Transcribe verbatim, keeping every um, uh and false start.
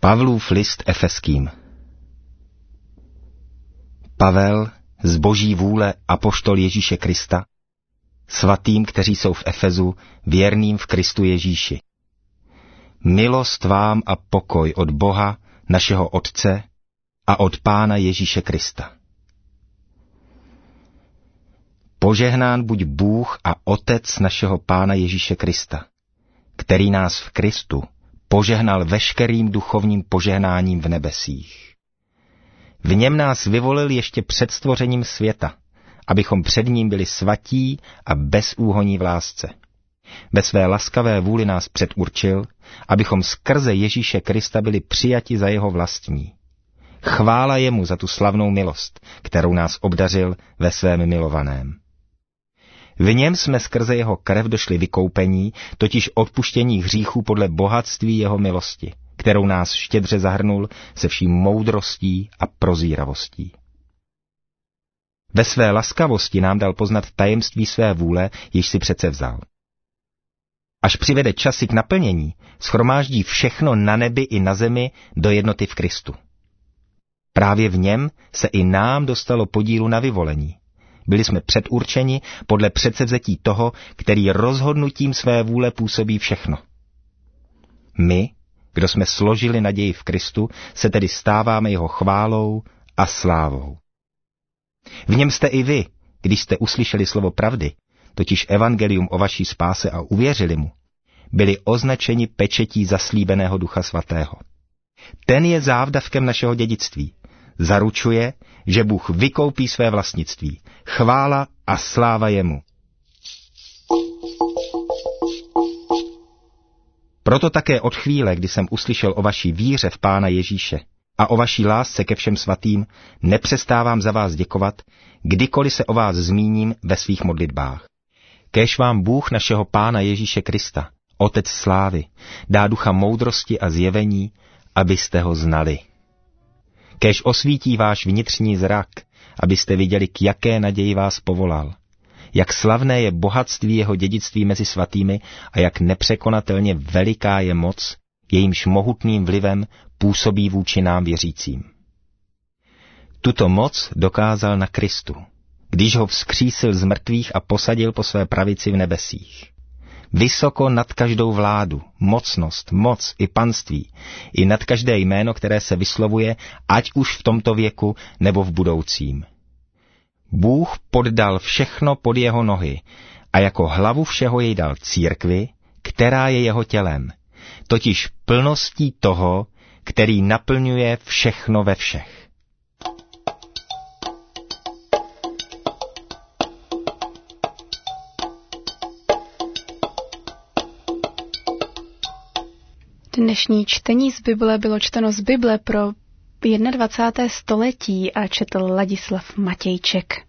Pavlův list Efeským. Pavel, z boží vůle apoštol Ježíše Krista, svatým, kteří jsou v Efezu, věrným v Kristu Ježíši. Milost vám a pokoj od Boha, našeho Otce, a od Pána Ježíše Krista. Požehnán buď Bůh a Otec našeho Pána Ježíše Krista, který nás v Kristu požehnal veškerým duchovním požehnáním v nebesích. V něm nás vyvolil ještě před stvořením světa, abychom před ním byli svatí a bezúhonní v lásce. Ve své laskavé vůli nás předurčil, abychom skrze Ježíše Krista byli přijati za jeho vlastní. Chvála jemu za tu slavnou milost, kterou nás obdařil ve svém milovaném. V něm jsme skrze jeho krev došli vykoupení, totiž odpuštění hříchů podle bohatství jeho milosti, kterou nás štědře zahrnul se vší moudrostí a prozíravostí. Ve své laskavosti nám dal poznat tajemství své vůle, již si přece vzal. Až přivede časy k naplnění, shromáždí všechno na nebi i na zemi do jednoty v Kristu. Právě v něm se i nám dostalo podílu na vyvolení. Byli jsme předurčeni podle předsevzetí toho, který rozhodnutím své vůle působí všechno. My, kdo jsme složili naději v Kristu, se tedy stáváme jeho chválou a slávou. V něm jste i vy, když jste uslyšeli slovo pravdy, totiž evangelium o vaší spáse a uvěřili mu, byli označeni pečetí zaslíbeného Ducha Svatého. Ten je závdavkem našeho dědictví. Zaručuje, že Bůh vykoupí své vlastnictví. Chvála a sláva jemu. Proto také od chvíle, kdy jsem uslyšel o vaší víře v Pána Ježíše a o vaší lásce ke všem svatým, nepřestávám za vás děkovat, kdykoliv se o vás zmíním ve svých modlitbách. Kéž vám Bůh našeho Pána Ježíše Krista, Otec slávy, dá ducha moudrosti a zjevení, abyste ho znali. Kéž osvítí váš vnitřní zrak, abyste viděli, k jaké naději vás povolal. Jak slavné je bohatství jeho dědictví mezi svatými a jak nepřekonatelně veliká je moc, jejímž mohutným vlivem působí vůči nám věřícím. Tuto moc dokázal na Kristu, když ho vzkřísil z mrtvých a posadil po své pravici v nebesích. Vysoko nad každou vládu, mocnost, moc i panství, i nad každé jméno, které se vyslovuje, ať už v tomto věku nebo v budoucím. Bůh poddal všechno pod jeho nohy a jako hlavu všeho jej dal církvi, která je jeho tělem, totiž plností toho, který naplňuje všechno ve všech. Dnešní čtení z Bible bylo čteno z Bible pro dvacáté první století a četl Ladislav Matějček.